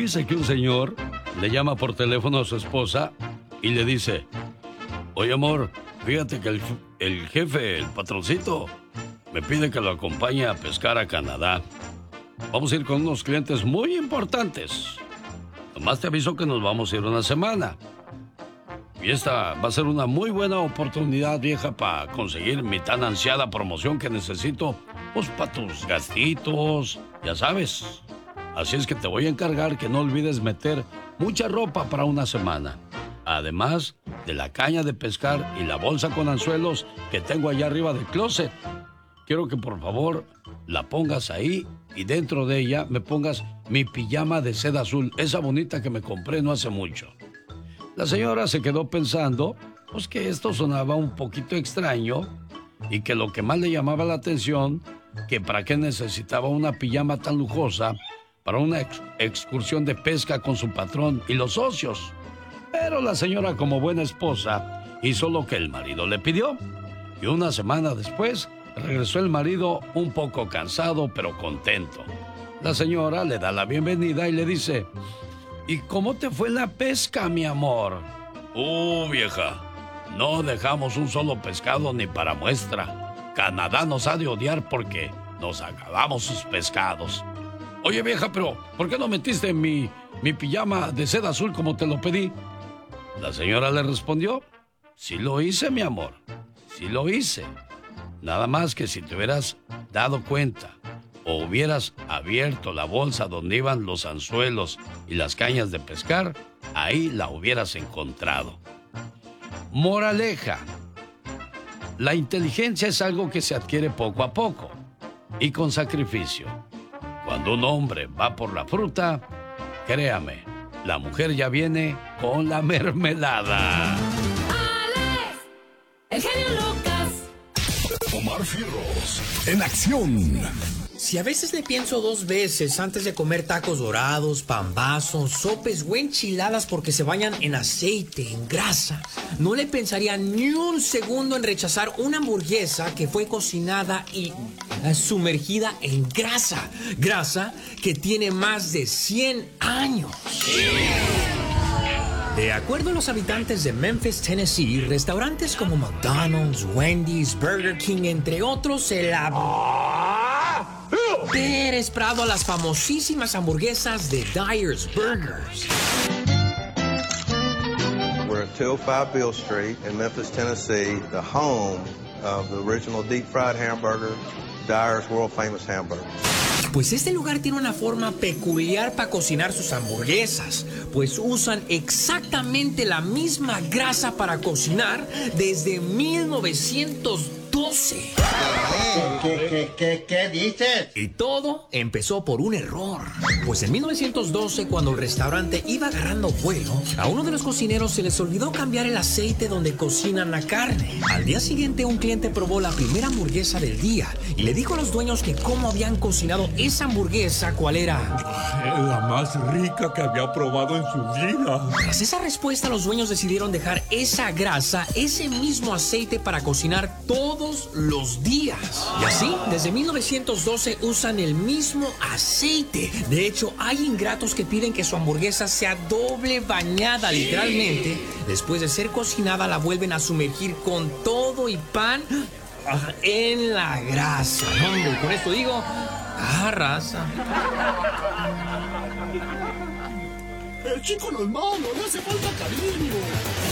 Dice que un señor le llama por teléfono a su esposa y le dice: oye, amor, fíjate que el jefe, el patroncito, me pide que lo acompañe a pescar a Canadá. Vamos a ir con unos clientes muy importantes. Nomás te aviso que nos vamos a ir una semana. Y esta va a ser una muy buena oportunidad, vieja, para conseguir mi tan ansiada promoción que necesito, pues, para tus gastitos, ya sabes. Así es que te voy a encargar que no olvides meter mucha ropa para una semana. Además de la caña de pescar y la bolsa con anzuelos que tengo allá arriba del closet. Quiero que por favor la pongas ahí y dentro de ella me pongas mi pijama de seda azul, esa bonita que me compré no hace mucho. La señora se quedó pensando, pues, que esto sonaba un poquito extraño y que lo que más le llamaba la atención, que para qué necesitaba una pijama tan lujosa para una excursión de pesca con su patrón y los socios. Pero la señora, como buena esposa, hizo lo que el marido le pidió. Y una semana después, regresó el marido un poco cansado, pero contento. La señora le da la bienvenida y le dice: ¿y cómo te fue la pesca, mi amor? Vieja, no dejamos un solo pescado ni para muestra. Canadá nos ha de odiar porque nos acabamos sus pescados. Oye, vieja, pero ¿por qué no metiste mi pijama de seda azul como te lo pedí? La señora le respondió: sí lo hice, mi amor, sí lo hice. Nada más que si te hubieras dado cuenta o hubieras abierto la bolsa donde iban los anzuelos y las cañas de pescar, ahí la hubieras encontrado. Moraleja: la inteligencia es algo que se adquiere poco a poco y con sacrificio. Cuando un hombre va por la fruta, créame, la mujer ya viene con la mermelada. ¡Alex! ¡El genio Lucas! Omar Fierros, en acción. Si a veces le pienso dos veces antes de comer tacos dorados, pambazos, sopes o enchiladas porque se bañan en aceite, en grasa, no le pensaría ni un segundo en rechazar una hamburguesa que fue cocinada y sumergida en grasa. Grasa que tiene más de 100 años. De acuerdo a los habitantes de Memphis, Tennessee, restaurantes como McDonald's, Wendy's, Burger King, entre otros, se la desesperado a las famosísimas hamburguesas de Dyer's Burgers. We're at 205 Beale Street in Memphis, Tennessee, the home of the original deep fried hamburger, Dyer's world famous hamburger. Pues este lugar tiene una forma peculiar para cocinar sus hamburguesas, pues usan exactamente la misma grasa para cocinar desde 1912. ¿Qué dices? Y todo empezó por un error. Pues en 1912, cuando el restaurante iba agarrando vuelo, a uno de los cocineros se les olvidó cambiar el aceite donde cocinan la carne. Al día siguiente, un cliente probó la primera hamburguesa del día y le dijo a los dueños que cómo habían cocinado esa hamburguesa, cuál era la más rica que había probado en su vida. Tras esa respuesta, los dueños decidieron dejar esa grasa, ese mismo aceite para cocinar todos los días. Y así, desde 1912 usan el mismo aceite. De hecho, hay ingratos que piden que su hamburguesa sea doble bañada, literalmente. Después de ser cocinada, la vuelven a sumergir con todo y pan en la grasa. Hombre, con esto digo, raza. El chico no es malo, le hace falta cariño.